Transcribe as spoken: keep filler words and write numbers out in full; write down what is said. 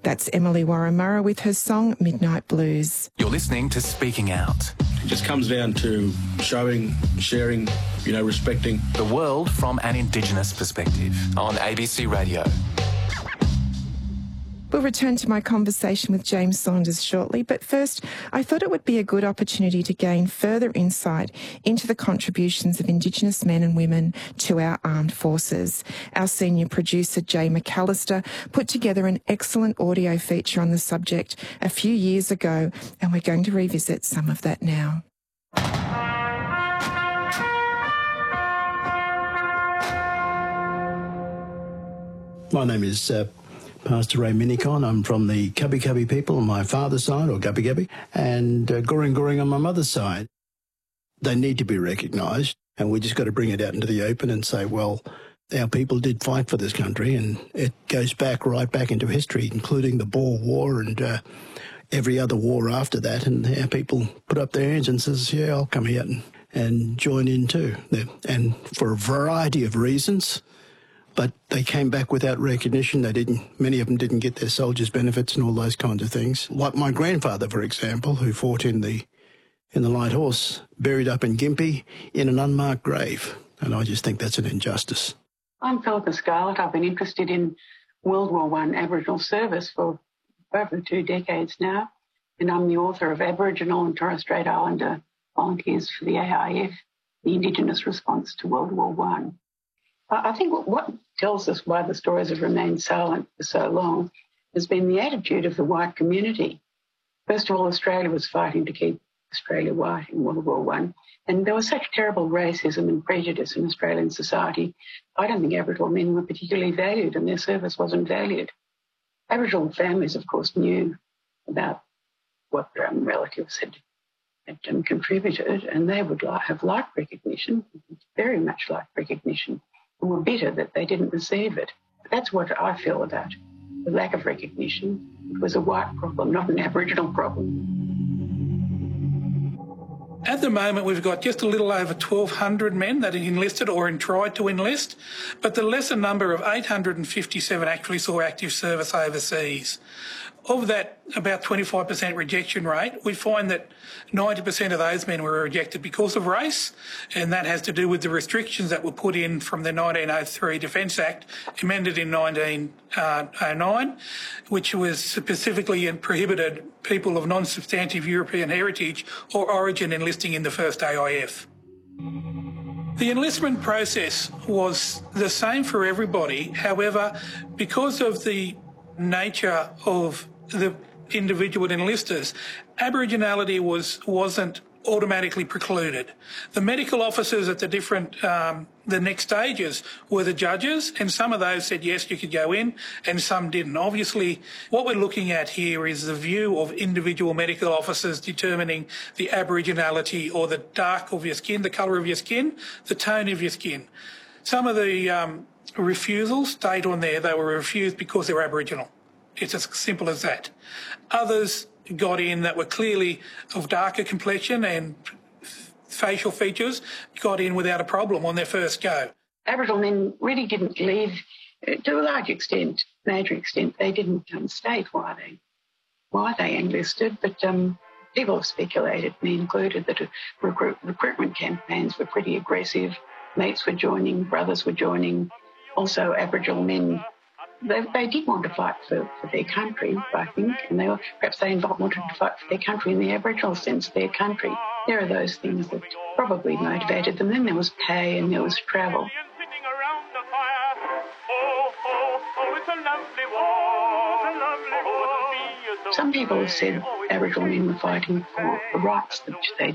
That's Emily Warramurra with her song Midnight Blues. You're listening to Speaking Out. It just comes down to showing, sharing, you know, respecting the world from an Indigenous perspective on A B C Radio. We'll return to my conversation with James Saunders shortly, but first, I thought it would be a good opportunity to gain further insight into the contributions of Indigenous men and women to our armed forces. Our senior producer, Jay McAllister, put together an excellent audio feature on the subject a few years ago, and we're going to revisit some of that now. My name is uh, Pastor Ray Minicon. I'm from the Cubby Cubby people on my father's side, or Gubby Gubby, and uh, Goring Goring on my mother's side. They need to be recognised, and we just got to bring it out into the open and say, well, our people did fight for this country, and it goes back right back into history, including the Boer War and uh, every other war after that, and our people put up their hands and says, yeah, I'll come here and, and join in too. And for a variety of reasons, but they came back without recognition. They didn't. Many of them didn't get their soldiers' benefits and all those kinds of things. Like my grandfather, for example, who fought in the in the Light Horse, buried up in Gympie in an unmarked grave. And I just think that's an injustice. I'm Philippa Scarlett. I've been interested in World War One Aboriginal service for over two decades now, and I'm the author of Aboriginal and Torres Strait Islander Volunteers for the A I F, the Indigenous Response to World War One. I think what tells us why the stories have remained silent for so long has been the attitude of the white community. First of all, Australia was fighting to keep Australia white in World War One, and there was such terrible racism and prejudice in Australian society. I don't think Aboriginal men were particularly valued, and their service wasn't valued. Aboriginal families, of course, knew about what their own relatives had, had um, contributed, and they would like, have liked recognition, very much liked recognition, and were bitter that they didn't receive it. That's what I feel about the lack of recognition. It was a white problem, not an Aboriginal problem. At the moment, we've got just a little over twelve hundred men that are enlisted or tried to enlist, but the lesser number of eight hundred fifty-seven actually saw active service overseas. Of that, about twenty-five percent rejection rate, we find that ninety percent of those men were rejected because of race, and that has to do with the restrictions that were put in from the nineteen oh three Defence Act, amended in nineteen oh nine, which was specifically prohibited people of non-substantive European heritage or origin enlisting in the first A I F. The enlistment process was the same for everybody. However, because of the nature of the individual enlisters, Aboriginality was, wasn't automatically precluded. The medical officers at the different, um, the next stages were the judges, and some of those said, yes, you could go in, and some didn't. Obviously, what we're looking at here is the view of individual medical officers determining the Aboriginality or the dark of your skin, the colour of your skin, the tone of your skin. Some of the um, refusals stayed on there. They were refused because they were Aboriginal. It's as simple as that. Others got in that were clearly of darker complexion and facial features, got in without a problem on their first go. Aboriginal men really didn't leave, to a large extent, major extent, they didn't um, state why they why they enlisted, but um, people have speculated, me included, that recruit, recruitment campaigns were pretty aggressive. Mates were joining, brothers were joining. Also, Aboriginal men, they, they did want to fight for, for their country, I think, and they were, perhaps they wanted to fight for their country in the Aboriginal sense, their country. There are those things that probably motivated them. Then there was pay and there was travel. Some people have said Aboriginal men were fighting for the rights which they